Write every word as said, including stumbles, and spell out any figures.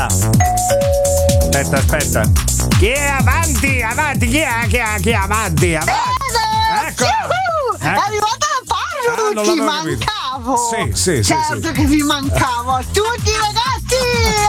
Aspetta, aspetta. Chi è avanti? Avanti, chi è? Chi è? Chi è avanti? Avanti. Ecco. È arrivata la Paolo, Ah, ti mancavo. Sì, sì, sì. Certo sì. che vi mancavo. A tutti ragazzi,